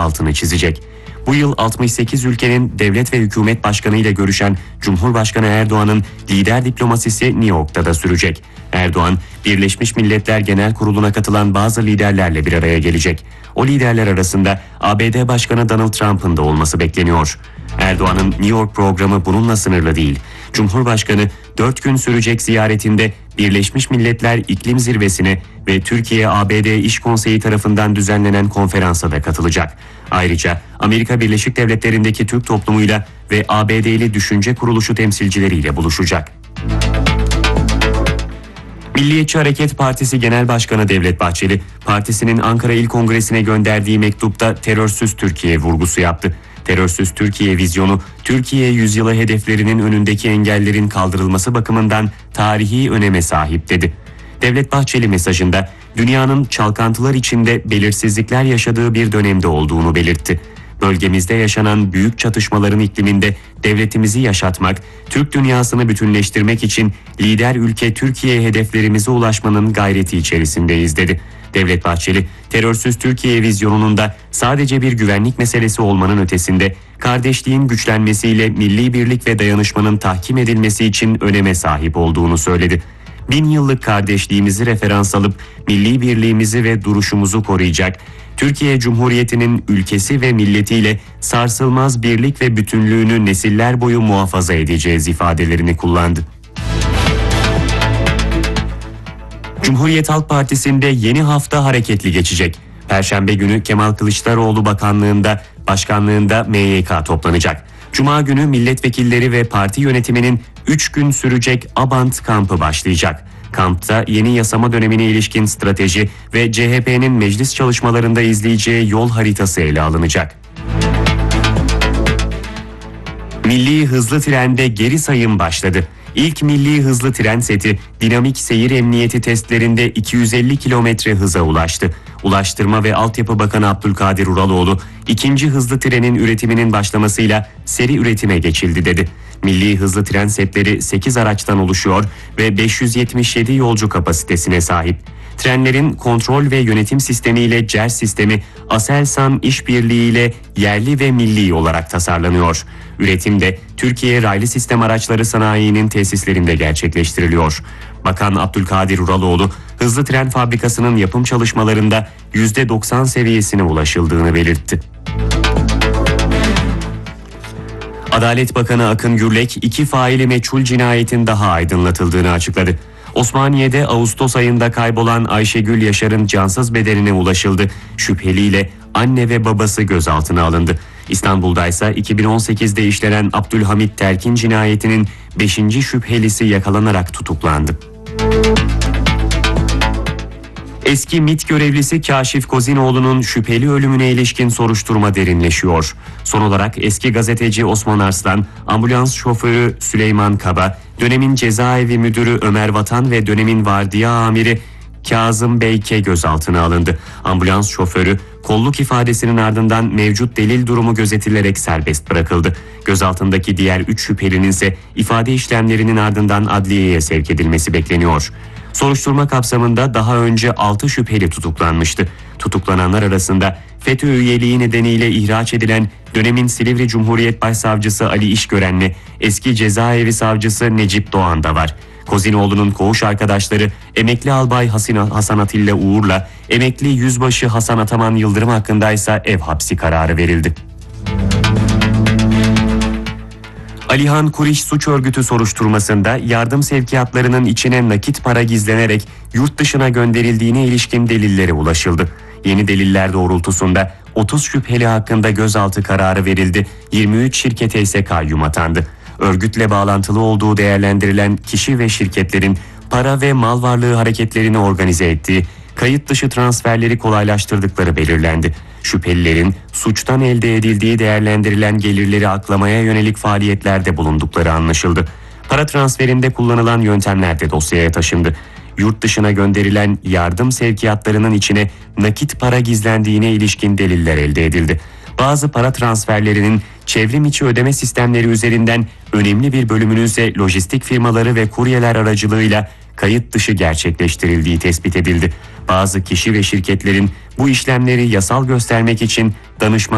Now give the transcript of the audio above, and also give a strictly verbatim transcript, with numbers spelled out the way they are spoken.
altını çizecek. Bu yıl altmış sekiz ülkenin devlet ve hükümet başkanı ile görüşen Cumhurbaşkanı Erdoğan'ın lider diplomasisi New York'ta da sürecek. Erdoğan, Birleşmiş Milletler Genel Kurulu'na katılan bazı liderlerle bir araya gelecek. O liderler arasında A B D Başkanı Donald Trump'ın da olması bekleniyor. Erdoğan'ın New York programı bununla sınırlı değil. Cumhurbaşkanı dört gün sürecek ziyaretinde Birleşmiş Milletler İklim Zirvesi'ne ve Türkiye-A B D İş Konseyi tarafından düzenlenen konferansa da katılacak. Ayrıca Amerika Birleşik Devletleri'ndeki Türk toplumuyla ve A B D'li Düşünce Kuruluşu temsilcileriyle buluşacak. Milliyetçi Hareket Partisi Genel Başkanı Devlet Bahçeli, partisinin Ankara İl Kongresi'ne gönderdiği mektupta terörsüz Türkiye vurgusu yaptı. Terörsüz Türkiye vizyonu, Türkiye yüzyılı hedeflerinin önündeki engellerin kaldırılması bakımından tarihi öneme sahip dedi. Devlet Bahçeli mesajında dünyanın çalkantılar içinde belirsizlikler yaşadığı bir dönemde olduğunu belirtti. Bölgemizde yaşanan büyük çatışmaların ikliminde devletimizi yaşatmak, Türk dünyasını bütünleştirmek için lider ülke Türkiye hedeflerimize ulaşmanın gayreti içerisindeyiz dedi. Devlet Bahçeli, terörsüz Türkiye vizyonunun da sadece bir güvenlik meselesi olmanın ötesinde kardeşliğin güçlenmesiyle milli birlik ve dayanışmanın tahkim edilmesi için öneme sahip olduğunu söyledi. Bin yıllık kardeşliğimizi referans alıp milli birliğimizi ve duruşumuzu koruyacak, Türkiye Cumhuriyeti'nin ülkesi ve milletiyle sarsılmaz birlik ve bütünlüğünü nesiller boyu muhafaza edeceğiz ifadelerini kullandı. Cumhuriyet Halk Partisi'nde yeni hafta hareketli geçecek. Perşembe günü Kemal Kılıçdaroğlu bakanlığında, başkanlığında M Y K toplanacak. Cuma günü milletvekilleri ve parti yönetiminin üç gün sürecek Abant kampı başlayacak. Kampta yeni yasama dönemine ilişkin strateji ve C H P'nin meclis çalışmalarında izleyeceği yol haritası ele alınacak. Milli hızlı trende geri sayım başladı. İlk milli hızlı tren seti dinamik seyir emniyeti testlerinde iki yüz elli kilometre hıza ulaştı. Ulaştırma ve Altyapı Bakanı Abdülkadir Uraloğlu, ikinci hızlı trenin üretiminin başlamasıyla seri üretime geçildi dedi. Milli hızlı tren setleri sekiz araçtan oluşuyor ve beş yüz yetmiş yedi yolcu kapasitesine sahip. Trenlerin kontrol ve yönetim sistemiyle C E R sistemi Aselsan işbirliği ile yerli ve milli olarak tasarlanıyor. Üretim de Türkiye Raylı Sistem Araçları Sanayi'nin tesislerinde gerçekleştiriliyor. Bakan Abdülkadir Uraloğlu, hızlı tren fabrikasının yapım çalışmalarında yüzde doksan seviyesine ulaşıldığını belirtti. Adalet Bakanı Akın Gürlek, iki faili meçhul cinayetin daha aydınlatıldığını açıkladı. Osmaniye'de Ağustos ayında kaybolan Ayşegül Yaşar'ın cansız bedenine ulaşıldı. Şüpheliyle anne ve babası gözaltına alındı. İstanbul'da ise iki bin on sekizde işlenen Abdülhamit Terkin cinayetinin beşinci şüphelisi yakalanarak tutuklandı. Eski MİT görevlisi Kaşif Kozinoğlu'nun şüpheli ölümüne ilişkin soruşturma derinleşiyor. Son olarak eski gazeteci Osman Arslan, ambulans şoförü Süleyman Kaba, dönemin cezaevi müdürü Ömer Vatan ve dönemin vardiya amiri Kazım Beyke gözaltına alındı. Ambulans şoförü kolluk ifadesinin ardından mevcut delil durumu gözetilerek serbest bırakıldı. Gözaltındaki diğer üç şüphelinin ise ifade işlemlerinin ardından adliyeye sevk edilmesi bekleniyor. Soruşturma kapsamında daha önce altı şüpheli tutuklanmıştı. Tutuklananlar arasında FETÖ üyeliği nedeniyle ihraç edilen dönemin Silivri Cumhuriyet Başsavcısı Ali İşgören'le eski cezaevi savcısı Necip Doğan da var. Kozinoğlu'nun koğuş arkadaşları emekli albay Hasan Atilla Uğur'la emekli yüzbaşı Hasan Ataman Yıldırım hakkındaysa ev hapsi kararı verildi. Alihan Kuriş suç örgütü soruşturmasında yardım sevkiyatlarının içine nakit para gizlenerek yurt dışına gönderildiğine ilişkin delillere ulaşıldı. Yeni deliller doğrultusunda otuz şüpheli hakkında gözaltı kararı verildi. yirmi üç şirkete ise kayyum atandı. Örgütle bağlantılı olduğu değerlendirilen kişi ve şirketlerin para ve mal varlığı hareketlerini organize ettiği, kayıt dışı transferleri kolaylaştırdıkları belirlendi. Şüphelilerin suçtan elde edildiği değerlendirilen gelirleri aklamaya yönelik faaliyetlerde bulundukları anlaşıldı. Para transferinde kullanılan yöntemler de dosyaya taşındı. Yurt dışına gönderilen yardım sevkiyatlarının içine nakit para gizlendiğine ilişkin deliller elde edildi. Bazı para transferlerinin çevrim içi ödeme sistemleri üzerinden önemli bir bölümünün ise lojistik firmaları ve kuryeler aracılığıyla kayıt dışı gerçekleştirildiği tespit edildi. Bazı kişi ve şirketlerin bu işlemleri yasal göstermek için danışman